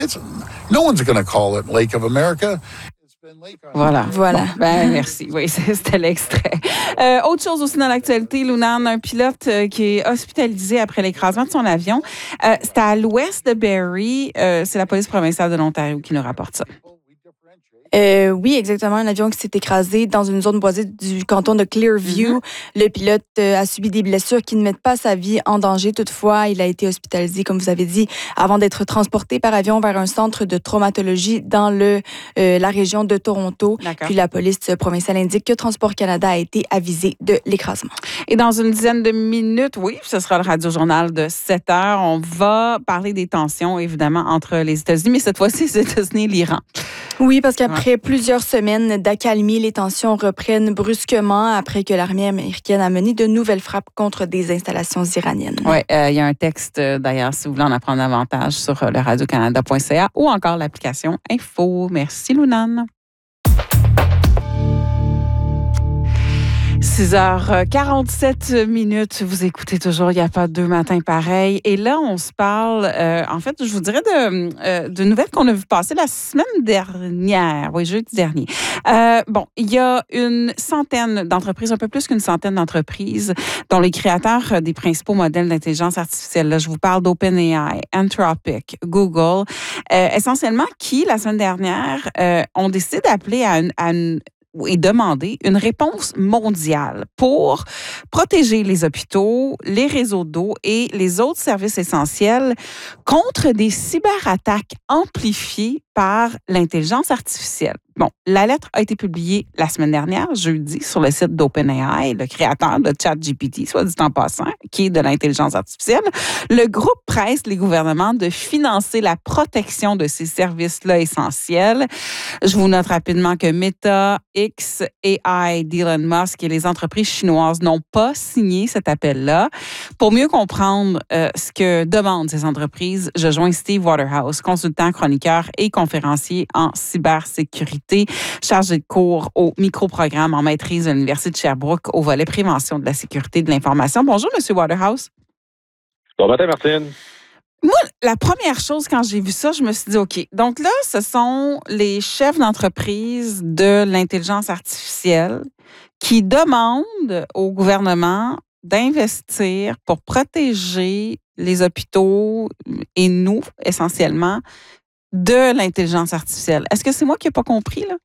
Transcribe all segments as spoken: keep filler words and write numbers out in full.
It's, no one's going to call it Lake of America. Voilà. Voilà. Ben, merci. Oui, c'était l'extrait. Euh, autre chose aussi dans l'actualité, Lunan, un pilote euh, qui est hospitalisé après l'écrasement de son avion. Euh, c'était à l'ouest de Barrie. Euh, c'est la police provinciale de l'Ontario qui nous rapporte ça. Euh, oui, exactement. Un avion qui s'est écrasé dans une zone boisée du canton de Clearview. Mm-hmm. Le pilote euh, a subi des blessures qui ne mettent pas sa vie en danger. Toutefois, il a été hospitalisé, comme vous avez dit, avant d'être transporté par avion vers un centre de traumatologie dans le, euh, la région de Toronto. D'accord. Puis la police provinciale indique que Transport Canada a été avisé de l'écrasement. Et dans une dizaine de minutes, oui, ce sera le radio-journal de sept heures. On va parler des tensions, évidemment, entre les États-Unis, mais cette fois-ci, les États-Unis et l'Iran. Oui, parce qu'après ouais. plusieurs semaines d'accalmie, les tensions reprennent brusquement après que l'armée américaine a mené de nouvelles frappes contre des installations iraniennes. Oui, il euh, y a un texte, euh, d'ailleurs, si vous voulez en apprendre davantage sur euh, le radio canada point c a ou encore l'application Info. Merci, Lunan. six heures quarante-sept minutes. Vous écoutez toujours Il n'y a pas deux matins pareils. Et là, on se parle, euh, en fait, je vous dirais de, euh, de nouvelles qu'on a vu passer la semaine dernière. Oui, jeudi dernier. Euh, bon, il y a une centaine d'entreprises, un peu plus qu'une centaine d'entreprises, dont les créateurs des principaux modèles d'intelligence artificielle, là, je vous parle d'OpenAI, Anthropic, Google, euh, essentiellement qui, la semaine dernière, euh, ont décidé d'appeler à une, à une et demander une réponse mondiale pour protéger les hôpitaux, les réseaux d'eau et les autres services essentiels contre des cyberattaques amplifiées par l'intelligence artificielle. Bon, la lettre a été publiée la semaine dernière, jeudi, sur le site d'OpenAI, le créateur de ChatGPT, soit dit en passant, qui est de l'intelligence artificielle. Le groupe presse les gouvernements de financer la protection de ces services-là essentiels. Je vous note rapidement que Meta, X, A I d'Elon Musk et les entreprises chinoises n'ont pas signé cet appel-là. Pour mieux comprendre euh, ce que demandent ces entreprises, je joins Steve Waterhouse, consultant, chroniqueur et conférencier en cybersécurité, chargé de cours au microprogramme en maîtrise de l'Université de Sherbrooke au volet prévention de la sécurité de l'information. Bonjour, M. Waterhouse. Bon matin, Martine. Moi, la première chose, quand j'ai vu ça, je me suis dit, OK, donc là, ce sont les chefs d'entreprise de l'intelligence artificielle qui demandent au gouvernement d'investir pour protéger les hôpitaux et nous, essentiellement, de l'intelligence artificielle. Est-ce que c'est moi qui n'ai pas compris, là?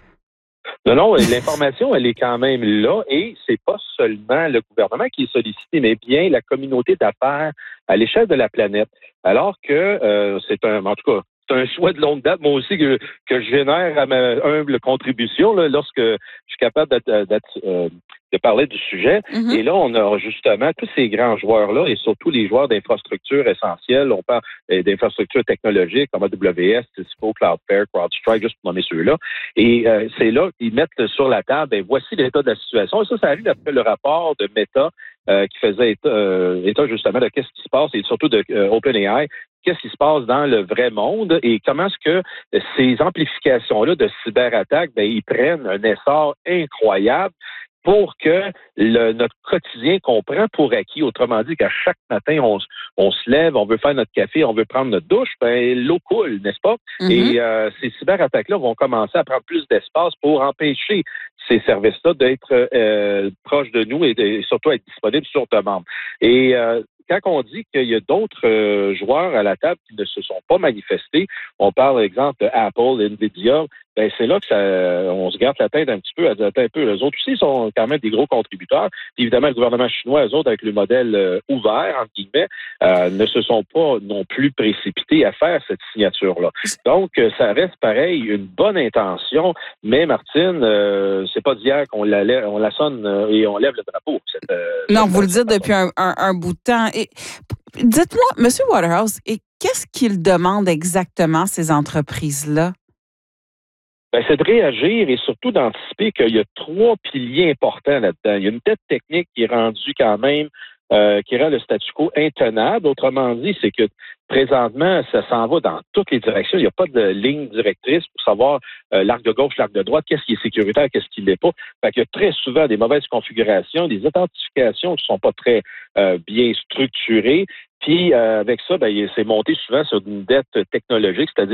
Non, non, l'information, elle est quand même là et c'est pas seulement le gouvernement qui est sollicité, mais bien la communauté d'affaires à l'échelle de la planète. Alors que euh, c'est un, en tout cas, c'est un choix de longue date, moi aussi, que, que je génère à ma humble contribution là, lorsque je suis capable d'être, d'être, euh, de parler du sujet. Mm-hmm. Et là, on a justement tous ces grands joueurs-là et surtout les joueurs d'infrastructures essentielles. On parle d'infrastructures technologiques comme A W S, Cisco, Cloudflare, CrowdStrike, juste pour nommer ceux-là. Et euh, c'est là qu'ils mettent sur la table, ben, voici l'état de la situation. Et ça, ça arrive après le rapport de Meta euh, qui faisait état, euh, état justement de qu'est-ce qui se passe et surtout de euh, OpenAI. Qu'est-ce qui se passe dans le vrai monde et comment est-ce que ces amplifications-là de cyberattaques, ben, ils prennent un essor incroyable pour que le, notre quotidien qu'on prend pour acquis, autrement dit qu'à chaque matin, on, on se lève, on veut faire notre café, on veut prendre notre douche, ben l'eau coule, n'est-ce pas? Mm-hmm. Et euh, ces cyberattaques-là vont commencer à prendre plus d'espace pour empêcher ces services-là d'être euh, proches de nous et, de, et surtout être disponibles sur demande. Et euh, quand on dit qu'il y a d'autres euh, joueurs à la table qui ne se sont pas manifestés, on parle, par exemple, Apple, Nvidia, ben c'est là que ça, on se garde la tête un petit peu, à dire un peu. Les autres aussi sont quand même des gros contributeurs. Puis évidemment, le gouvernement chinois, eux autres, avec le modèle euh, ouvert, entre guillemets, euh, ne se sont pas non plus précipités à faire cette signature-là. Donc, euh, ça reste pareil, une bonne intention, mais Martine, euh, c'est pas d'hier qu'on la, on la sonne euh, et on lève le drapeau. Cette, euh, non, cette, vous le dites depuis un, un, un bout de temps. Et dites-moi, M. Waterhouse, et qu'est-ce qu'ils demandent exactement, ces entreprises-là? Ben, c'est de réagir et surtout d'anticiper qu'il y a trois piliers importants là-dedans. Il y a une tête technique qui est rendue quand même, euh, qui rend le statu quo intenable. Autrement dit, c'est que présentement, ça s'en va dans toutes les directions. Il n'y a pas de ligne directrice pour savoir euh, l'arc de gauche, l'arc de droite, qu'est-ce qui est sécuritaire, qu'est-ce qui ne l'est pas. Fait qu'il y a très souvent des mauvaises configurations, des identifications qui ne sont pas très euh, bien structurées. Puis euh, avec ça, ben, il s'est monté souvent sur une dette technologique, c'est-à-dire